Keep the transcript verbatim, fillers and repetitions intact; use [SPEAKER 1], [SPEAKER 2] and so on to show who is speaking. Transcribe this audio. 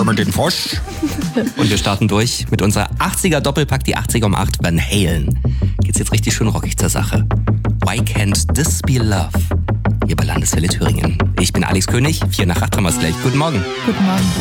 [SPEAKER 1] mit den Frosch. Und wir starten durch mit unserer achtziger Doppelpack, die achtziger um acht, Van Halen. Geht's jetzt richtig schön rockig zur Sache. Why can't this be love? Hier bei Landeswelle Thüringen. Ich bin Alex König, vier nach acht haben wir es gleich. Guten Morgen.
[SPEAKER 2] Guten Morgen.